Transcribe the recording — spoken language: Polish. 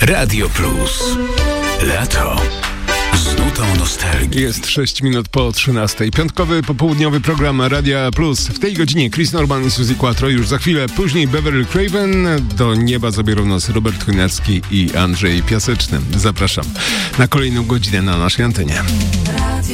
Radio Plus. Lato z nutą nostalgii. Jest 6 minut po 13. Piątkowy, popołudniowy program Radia Plus. W tej godzinie Chris Norman i Suzy Quattro. Już za chwilę później Beverly Craven. Do nieba zabiorą nas Robert Chojnacki i Andrzej Piaseczny. Zapraszam na kolejną godzinę na naszej antenie.